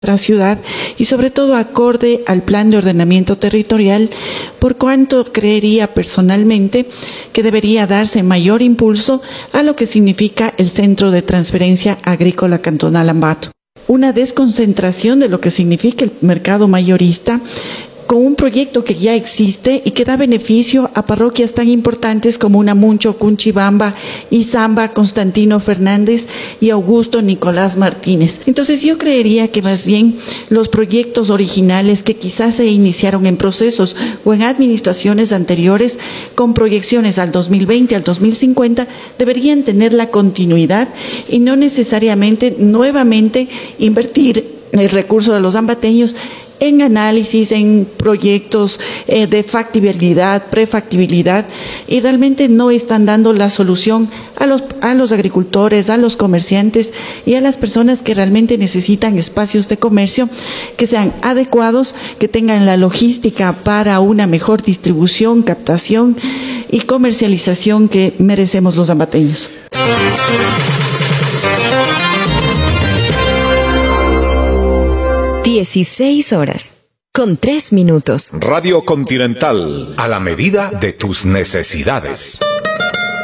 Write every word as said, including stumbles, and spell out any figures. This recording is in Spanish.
nuestra ciudad y sobre todo acorde al plan de ordenamiento territorial, por cuanto creería personalmente que debería darse mayor impulso a lo que significa el Centro de Transferencia Agrícola Cantonal Ambato. Una desconcentración de lo que significa el mercado mayorista con un proyecto que ya existe y que da beneficio a parroquias tan importantes como Unamuncho, Cunchibamba, Izamba, Constantino Fernández y Augusto Nicolás Martínez. Entonces yo creería que más bien los proyectos originales que quizás se iniciaron en procesos o en administraciones anteriores con proyecciones al dos mil veinte, al dos mil cincuenta, deberían tener la continuidad y no necesariamente nuevamente invertir el recurso de los ambateños en análisis, en proyectos eh, de factibilidad, prefactibilidad, y realmente no están dando la solución a los, a los agricultores, a los comerciantes y a las personas que realmente necesitan espacios de comercio que sean adecuados, que tengan la logística para una mejor distribución, captación y comercialización que merecemos los ambateños. dieciséis horas, con tres minutos. Radio Continental, a la medida de tus necesidades.